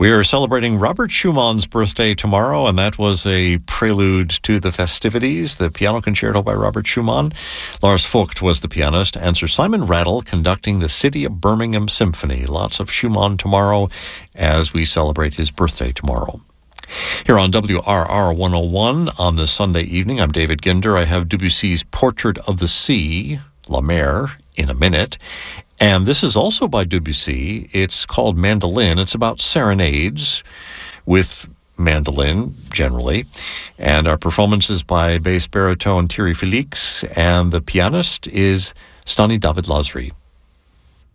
We are celebrating Robert Schumann's birthday tomorrow, and that was a prelude to the festivities, the piano concerto by Robert Schumann. Lars Vogt was the pianist, and Sir Simon Rattle conducting the City of Birmingham Symphony. Lots of Schumann tomorrow as we celebrate his birthday tomorrow. Here on WRR 101 on this Sunday evening, I'm David Ginder. I have Debussy's Portrait of the Sea, La Mer, in a minute. And this is also by Debussy. It's called Mandolin. It's about serenades with mandolin, generally. And our performance is by bass baritone Thierry Felix, and the pianist is Stanislas David Lazary.